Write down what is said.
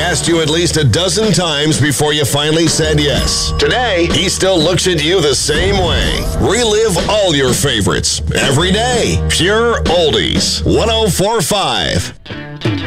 asked you at least a dozen times before you finally said yes. Today, he still looks at you the same way. Relive all your favorites every day. Pure Oldies. 104.5.